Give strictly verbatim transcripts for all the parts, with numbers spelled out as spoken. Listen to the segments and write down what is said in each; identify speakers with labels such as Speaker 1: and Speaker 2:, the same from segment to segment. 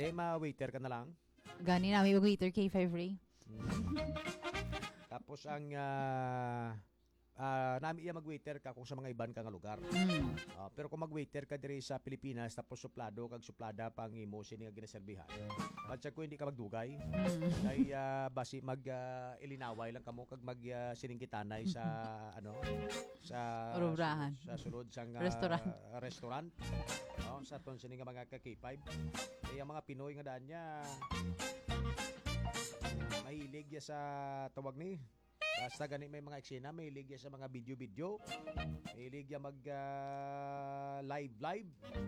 Speaker 1: Di, ma-waiter ka na lang.
Speaker 2: Gani namin mag-waiter K five Ray.
Speaker 1: Hmm. Tapos ang uh, uh, nami iya mag-waiter ka kung sa mga iban ka nga lugar.
Speaker 2: Mm.
Speaker 1: Uh, pero kung mag-waiter ka diri sa Pilipinas tapos suplado kag suplada pang imo sini nga ginaserbihan. Patsa ko hindi ka magdugay.
Speaker 2: Mm.
Speaker 1: Kay uh, basi mag uh, ilinaway lang kamo kag mag uh, siningkitanay sa ano sa
Speaker 2: Urubrahan.
Speaker 1: sa, sa sulod sang uh,
Speaker 2: Restaurant.
Speaker 1: restaurant. No, sa ton sini nga mga ka K five. Kaya mga Pinoy nga daan niya mahilig ya sa tawag ni basta gani may mga eksena, mahilig ya sa mga video-video, mahilig ya mag uh, live live.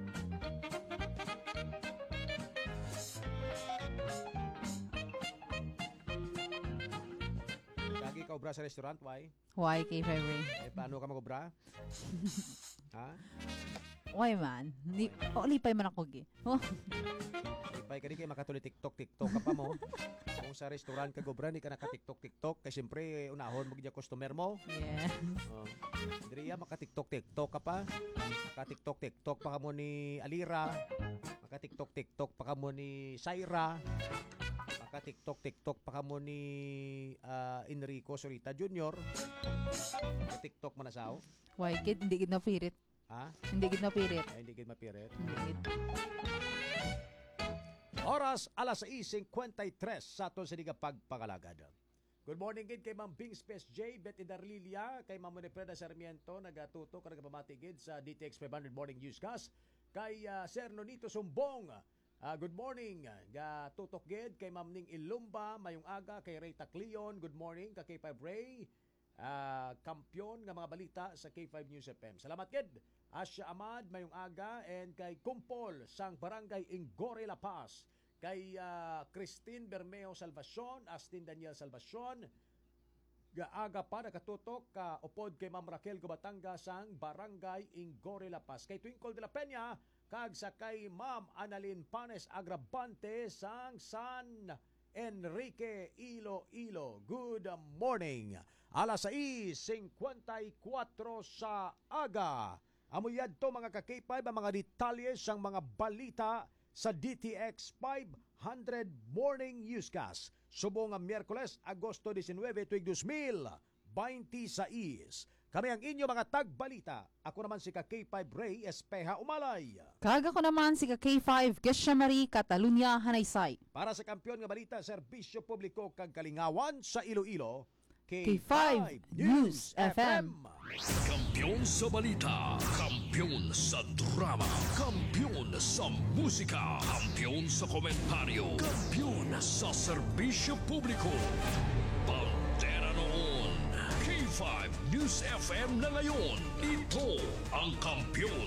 Speaker 1: Lagi ka obra sa restaurant, why?
Speaker 2: Why K five Ray?
Speaker 1: Eh, paano ka mag-obra? Ha?
Speaker 2: Why man? Ni oh, lipay man ako gi. Oh.
Speaker 1: Ipay ka di kayo makatuloy TikTok, TikTok ka pa mo. Kung sa restaurant ka gobra, di ka naka-TikTok, TikTok. Kasi siyempre, unahon mo gya customer mo.
Speaker 2: Yeah.
Speaker 1: Oh. Diriya, maka-TikTok, TikTok ka pa. Maka-TikTok, TikTok pa ka mo ni Alira. Maka-TikTok, TikTok pa ka mo ni Syra. Maka-TikTok, TikTok pa ka mo ni uh, Enrico Sorita Junior Maka-TikTok mo na sao.
Speaker 2: Why kid hindi gid na pirit?
Speaker 1: Ha?
Speaker 2: Hindi gid na pirit.
Speaker 1: Ay, hindi gid mapirit.
Speaker 2: Hindi gid.
Speaker 1: Oras alas sais fifty-three sa aton sa diga pagpakalagad. Good morning gid kay Ma'am Bing Space J, Betty Darlilia, kay Ma'am Monefreda Sarmiento, nagatuto ka nagpamati gid sa D T X five hundred Morning Newscast. Kay uh, Sir Nonito Sumbong, uh, good morning. Ga tutok gid kay Ma'am Ning Ilumba, mayong aga kay Ray Tacleon, good morning ka K five Ray. Uh, kampyon nga mga balita sa K five News F M. Salamat gid. Asya Ahmad, mayong aga, and kay Kumpol sang Barangay Ingore La Paz. Kay uh, Christine Bermeo Salvacion, Astin Daniel Salvacion, gaaga pa nakatutok ka uh, upod kay Ma'am Raquel Gubatanga sang Barangay Ingore La Paz. Kay Twinkle de la Peña, kag sa kay Ma'am Annalyn Panes Agrabante sang San Enrique Iloilo. Good morning. Alas sais fifty-four sa aga. Amuyad to mga ka-K five ang mga detalye sang mga balita sa D T X five hundred Morning Newscast. Subong nga Miyerkules, Agosto nineteen, tuig two thousand twenty-six. Kami ang inyo mga tagbalita. Ako naman si ka-K five Ray Espeja Umalay.
Speaker 2: Kaga ko naman si ka K five Kesha Marie Catalunya Hanaysay.
Speaker 1: Para sa kampyon nga balita, serbisyo publiko kag kalingawan sa Iloilo,
Speaker 2: K five News F M.
Speaker 3: Kampiyon sa balita, kampiyon sa drama, kampiyon sa musika, kampiyon sa komentaryo, kampiyon sa serbisyo publiko. Pantera noon, K five News F M na ngayon. Ito ang kampiyon